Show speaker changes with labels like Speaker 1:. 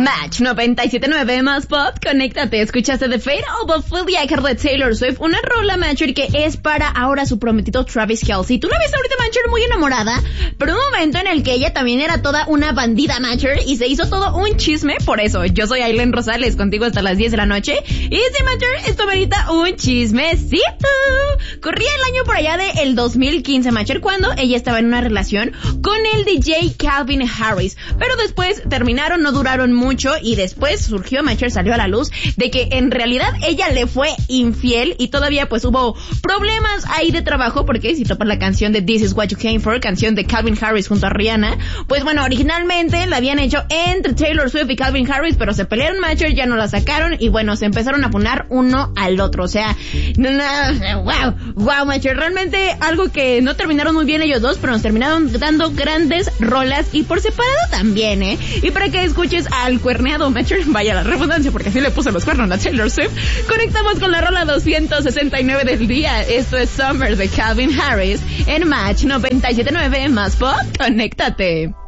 Speaker 1: Match 97.9 más pop, conéctate, escuchaste The Fate of Ophelia de Taylor Swift, una rola, Matcher, que es para ahora su prometido Travis Kelce. Tú la ves ahorita, Matcher, muy enamorada, pero un momento en el que ella también era toda una bandida, Matcher, y se hizo todo un chisme. Por eso, yo soy Aileen Rosales, contigo hasta las 10 de la noche, y sí, Matcher, esto merita un chismecito. Corría el año por allá del 2015, Matcher, cuando ella estaba en una relación con el DJ Calvin Harris, pero después terminaron, no duraron mucho, y después surgió, Matcher, salió a la luz de que en realidad ella le fue infiel, y todavía pues hubo problemas ahí de trabajo, porque si topas la canción de This Is What You Came For, canción de Calvin Harris junto a Rihanna, pues bueno, originalmente la habían hecho entre Taylor Swift y Calvin Harris, pero se pelearon, Matcher, ya no la sacaron, y bueno, se empezaron a funar uno al otro. O sea, wow, Matcher, realmente algo que no terminaron muy bien ellos dos, pero nos terminaron dando grandes rolas, y por separado también, y para que escuches al cuerneado, Matcher, vaya la redundancia, porque así le puso los cuernos a Taylor Swift, conectamos con la rola 269 del día. Esto es Summer de Calvin Harris en Match 97.9 más pop, conéctate.